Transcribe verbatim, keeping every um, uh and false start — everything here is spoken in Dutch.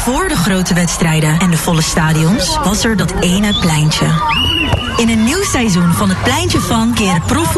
voor de grote wedstrijden en de volle stadions was er dat ene pleintje. In een nieuw seizoen van het Pleintje van keren proef